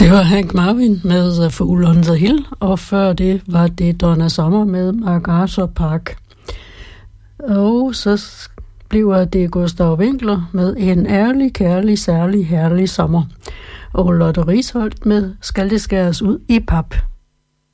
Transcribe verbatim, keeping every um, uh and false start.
Det var Hank Marvin med Fool on the Hill, og før det var det Donna Summer med MacArthur Park. Og så bliver det Gustav Winckler med En ærlig, kærlig, særlig, herlig sommer. Og Lotte Risholt med Skal det skæres ud i pap.